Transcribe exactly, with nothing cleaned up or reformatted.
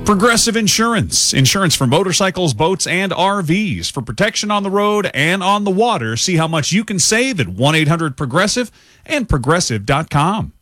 Progressive Insurance. Insurance for motorcycles, boats, and R Vs. For protection on the road and on the water, see how much you can save at one eight hundred progressive and progressive dot com.